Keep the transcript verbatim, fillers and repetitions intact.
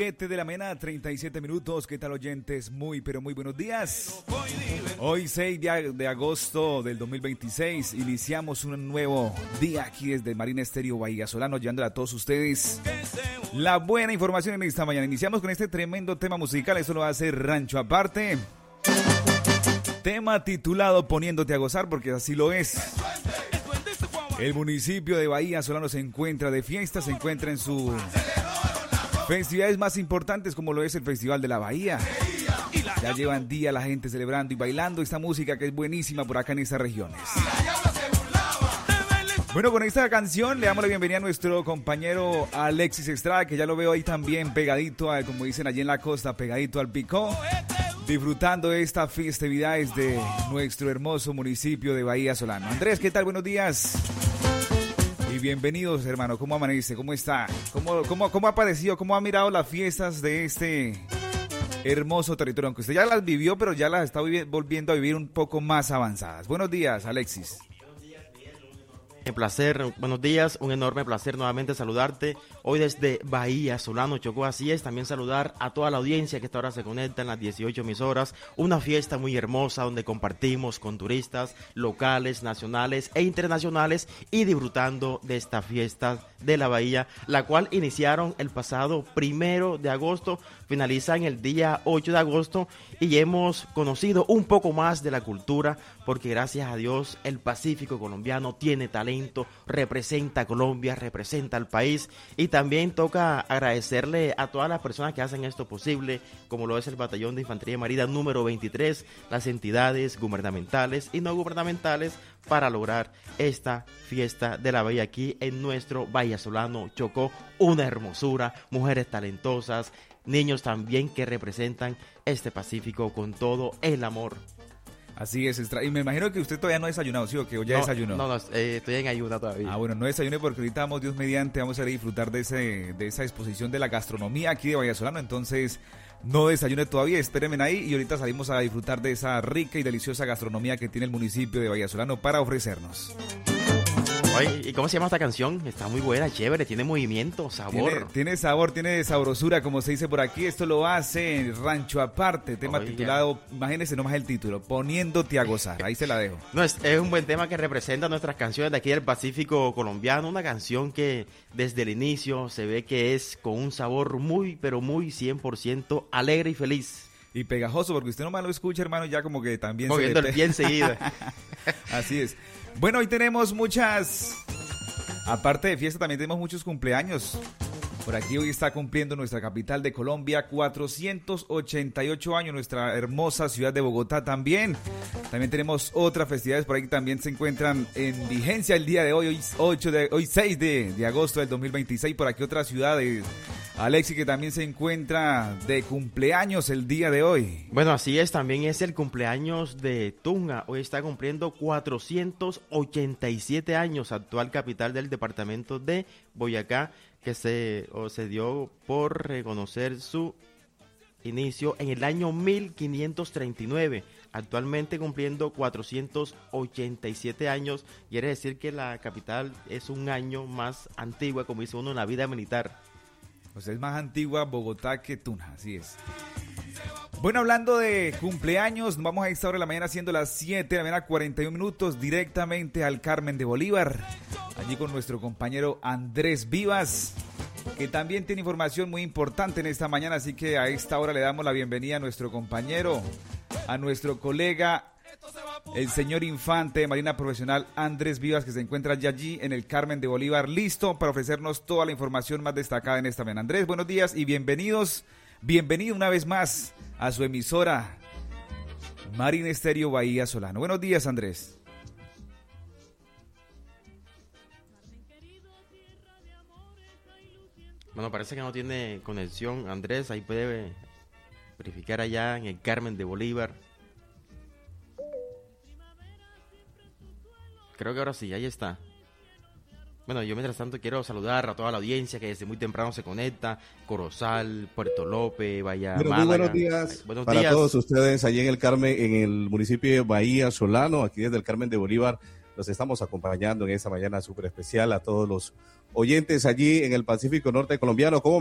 siete de la mañana, treinta y siete minutos. ¿Qué tal, oyentes? Muy, pero muy buenos días. Hoy, seis de agosto del dos mil veintiséis, iniciamos un nuevo día aquí desde Marina Estéreo Bahía Solano, llevándole a todos ustedes la buena información en esta mañana. Iniciamos con este tremendo tema musical, eso lo hace Rancho Aparte. Tema titulado Poniéndote a gozar, porque así lo es. El municipio de Bahía Solano se encuentra de fiesta, se encuentra en sus festividades más importantes, como lo es el Festival de la Bahía. Ya llevan día la gente celebrando y bailando esta música que es buenísima por acá en estas regiones. Bueno, con esta canción le damos la bienvenida a nuestro compañero Alexis Estrada, que ya lo veo ahí también pegadito, a, como dicen allí en la costa, pegadito al picó, disfrutando de estas festividades de nuestro hermoso municipio de Bahía Solano. Andrés, ¿qué tal? Buenos días. Y bienvenidos, hermano. ¿Cómo amanece? ¿Cómo está? ¿Cómo, cómo, cómo ha parecido? ¿Cómo ha mirado las fiestas de este hermoso territorio? Aunque usted ya las vivió, pero ya las está volviendo a vivir un poco más avanzadas. Buenos días, Alexis. Un placer, buenos días, un enorme placer nuevamente saludarte hoy desde Bahía Solano, Chocó. Así es, también saludar a toda la audiencia que esta hora se conecta en las dieciocho emisoras, una fiesta muy hermosa donde compartimos con turistas locales, nacionales e internacionales y disfrutando de esta fiesta de la Bahía, la cual iniciaron el pasado primero de agosto, finalizan el día ocho de agosto y hemos conocido un poco más de la cultura, porque gracias a Dios el Pacífico colombiano tiene talento, representa a Colombia, representa al país, y también toca agradecerle a todas las personas que hacen esto posible, como lo es el Batallón de Infantería Marina número veintitrés, las entidades gubernamentales y no gubernamentales, para lograr esta fiesta de la Bahía aquí en nuestro Bahía Solano, Chocó. Una hermosura, mujeres talentosas, niños también que representan este Pacífico con todo el amor. Así es, Estra. Y me imagino que usted todavía no ha desayunado, ¿sí o qué? ¿O ya no, desayunó? No, no, eh, estoy en ayuda todavía. Ah, bueno, no desayune porque ahorita vamos, Dios mediante, vamos a ir a disfrutar de, ese, de esa exposición de la gastronomía aquí de Bahía Solano. Entonces, no desayune todavía, espérenme ahí y ahorita salimos a disfrutar de esa rica y deliciosa gastronomía que tiene el municipio de Bahía Solano para ofrecernos. Oye, ¿y cómo se llama esta canción? Está muy buena, chévere, tiene movimiento, sabor. Tiene, tiene sabor, tiene sabrosura, como se dice por aquí. Esto lo hace Rancho Aparte, tema Oiga. titulado, imagínense nomás el título, Poniéndote a gozar. Ahí se la dejo. No, es, es un buen tema que representa nuestras canciones de aquí del Pacífico colombiano. Una canción que desde el inicio se ve que es con un sabor muy, pero muy cien por ciento alegre y feliz. Y pegajoso, porque usted nomás lo escucha, hermano, ya como que también moviendo se le el pie enseguida. Así es. Bueno, hoy tenemos muchas, aparte de fiesta, también tenemos muchos cumpleaños. Por aquí hoy está cumpliendo nuestra capital de Colombia cuatrocientos ochenta y ocho años, nuestra hermosa ciudad de Bogotá también. También tenemos otras festividades por ahí que también se encuentran en vigencia el día de hoy, hoy, ocho de, hoy seis de, de agosto del dos mil veintiséis. Por aquí otras ciudades, Alexi, que también se encuentra de cumpleaños el día de hoy. Bueno, así es, también es el cumpleaños de Tunja. Hoy está cumpliendo cuatrocientos ochenta y siete años, actual capital del departamento de Boyacá, que se, o se dio por reconocer su inicio en el año mil quinientos treinta y nueve, actualmente cumpliendo cuatrocientos ochenta y siete años. Quiere decir que la capital es un año más antigua, como dice uno, en la vida militar. O sea, es más antigua Bogotá que Tunja, así es. Bueno, hablando de cumpleaños, vamos a esta hora de la mañana, siendo las siete de la mañana, cuarenta y un minutos, directamente al Carmen de Bolívar, allí con nuestro compañero Andrés Vivas, que también tiene información muy importante en esta mañana, así que a esta hora le damos la bienvenida a nuestro compañero, a nuestro colega, el señor infante de Marina Profesional Andrés Vivas, que se encuentra ya allí en el Carmen de Bolívar, listo para ofrecernos toda la información más destacada en esta mañana. Andrés, buenos días y bienvenidos, bienvenido una vez más a su emisora Marina Estéreo Bahía Solano. Buenos días, Andrés. Bueno, parece que no tiene conexión, Andrés. Ahí puede verificar allá en el Carmen de Bolívar. Creo que ahora sí, ahí está. Bueno, yo mientras tanto quiero saludar a toda la audiencia que desde muy temprano se conecta. Corozal, Puerto López, Bahía Bueno, Málaga. muy buenos días Ay, buenos para días. todos ustedes allí en el Carmen, en el municipio de Bahía Solano, aquí desde el Carmen de Bolívar. Los estamos acompañando en esta mañana súper especial a todos los oyentes allí en el Pacífico Norte colombiano. ¿Cómo